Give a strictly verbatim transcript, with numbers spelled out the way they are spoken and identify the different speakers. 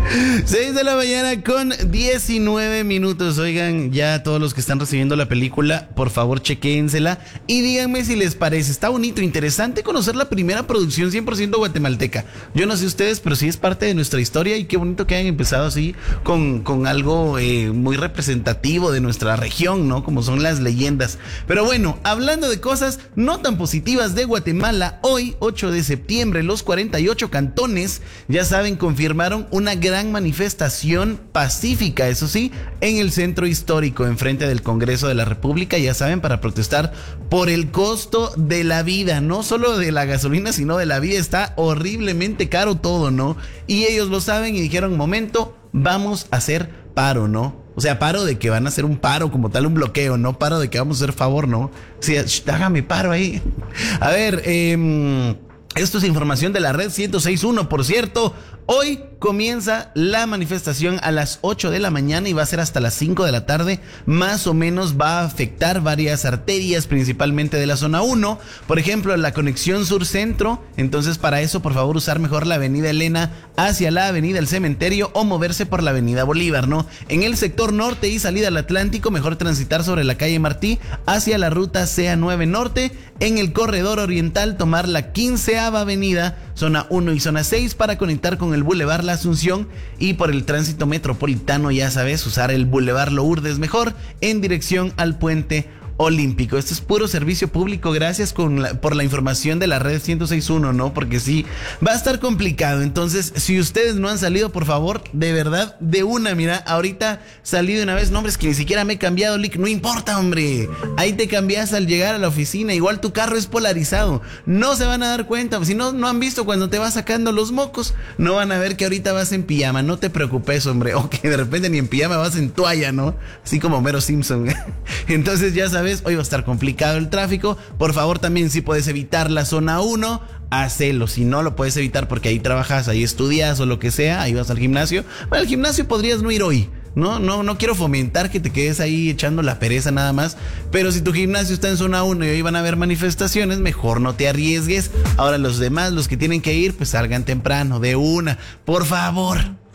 Speaker 1: seis de la mañana con diecinueve minutos. Oigan, ya todos los que están recibiendo la película, por favor chequéensela y díganme si les parece. Está bonito, interesante conocer la primera producción cien por ciento guatemalteca. Yo no sé ustedes, pero sí es parte de nuestra historia y qué bonito que hayan empezado así con, con algo eh, muy representativo de nuestra región, ¿no? Como son las leyendas. Pero bueno, hablando de cosas no tan positivas de Guatemala, hoy, ocho de septiembre, los cuarenta y ocho cantones, ya saben, confirmaron una gran manifestación pacífica, eso sí, en el centro histórico, enfrente del Congreso de la República, ya saben, para protestar por el costo de la vida, no solo de la gasolina, sino de la vida. Está horriblemente caro todo, ¿no? Y ellos lo saben y dijeron, momento, vamos a hacer paro, ¿no? O sea, paro de que van a hacer un paro como tal, un bloqueo, no paro de que vamos a hacer favor, ¿no? O sea, sh, hágame paro ahí. A ver, eh... esto es información de la red ciento seis punto uno, por cierto. Hoy comienza la manifestación a las ocho de la mañana y va a ser hasta las cinco de la tarde. Más o menos va a afectar varias arterias, principalmente de la zona uno. Por ejemplo, la conexión sur-centro. Entonces, para eso, por favor, usar mejor la avenida Elena hacia la avenida El Cementerio o moverse por la avenida Bolívar, ¿no? En el sector norte y salida al Atlántico, mejor transitar sobre la calle Martí hacia la ruta C A nueve Norte. En el corredor oriental, tomar la quinceava avenida, zona uno y zona seis para conectar con el Boulevard La Asunción, y por el tránsito metropolitano, ya sabes, usar el Boulevard Lourdes mejor en dirección al Puente Olímpico. Esto es puro servicio público. Gracias con la, por la información de la red ciento seis punto uno, ¿no? Porque sí, va a estar complicado. Entonces, si ustedes no han salido, por favor, de verdad, de una, mira, ahorita salí de una vez, no, hombre, es que ni siquiera me he cambiado, Lick, no importa, hombre. Ahí te cambias al llegar a la oficina, igual tu carro es polarizado. No se van a dar cuenta, si no, no han visto cuando te vas sacando los mocos, no van a ver que ahorita vas en pijama, no te preocupes, hombre, o que de repente ni en pijama vas en toalla, ¿no? Así como Homero Simpson. Entonces, ya sabes, hoy va a estar complicado el tráfico. Por favor, también si puedes evitar la zona uno, hacelo. Si no lo puedes evitar porque ahí trabajas, ahí estudias o lo que sea, ahí vas al gimnasio. Bueno, al gimnasio podrías no ir hoy. No, no, no quiero fomentar que te quedes ahí echando la pereza nada más. Pero si tu gimnasio está en zona uno y hoy van a haber manifestaciones, mejor no te arriesgues. Ahora los demás, los que tienen que ir, pues salgan temprano, de una. Por favor.